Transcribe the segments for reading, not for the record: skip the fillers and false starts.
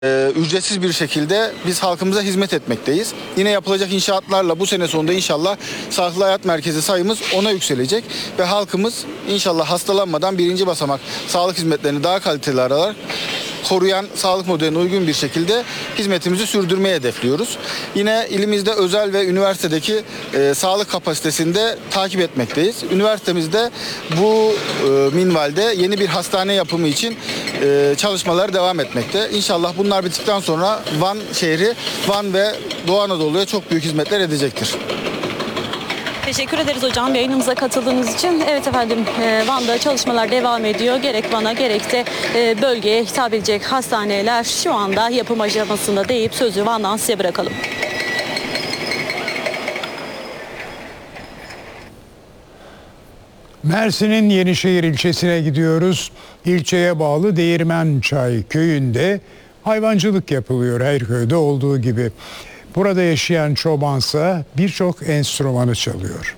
Ücretsiz bir şekilde biz halkımıza hizmet etmekteyiz. Yine yapılacak inşaatlarla bu sene sonunda inşallah Sağlıklı Hayat Merkezi sayımız 10'a yükselecek ve halkımız inşallah hastalanmadan birinci basamak sağlık hizmetlerini daha kaliteli aralar koruyan sağlık modeline uygun bir şekilde hizmetimizi sürdürmeyi hedefliyoruz. Yine ilimizde özel ve üniversitedeki sağlık kapasitesinde takip etmekteyiz. Üniversitemizde bu minvalde yeni bir hastane yapımı için çalışmalar devam etmekte. İnşallah bunlar bittikten sonra Van şehri, Van ve Doğu Anadolu'ya çok büyük hizmetler edecektir. Teşekkür ederiz hocam yayınımıza katıldığınız için. Evet efendim, Van'da çalışmalar devam ediyor. Gerek Van'a gerek de bölgeye hitap edecek hastaneler şu anda yapım aşamasında deyip sözü Van'dan size bırakalım. Mersin'in Yenişehir ilçesine gidiyoruz. İlçeye bağlı Değirmençay köyünde hayvancılık yapılıyor, her köyde olduğu gibi. Burada yaşayan çobansa birçok enstrümanı çalıyor.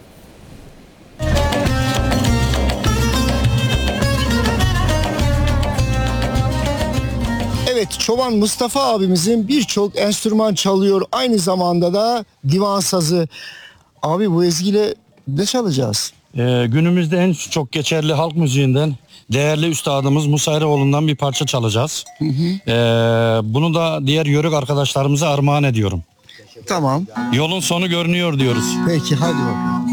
Evet, çoban Mustafa abimizin birçok enstrüman çalıyor. Aynı zamanda da divan sazı. Abi bu ezgiyle ne çalacağız? Günümüzde en çok geçerli halk müziğinden değerli üstadımız Musa Eroğlu'ndan bir parça çalacağız. Bunu da diğer yörük arkadaşlarımıza armağan ediyorum. Tamam. Yolun sonu görünüyor diyoruz. Peki hadi bakalım.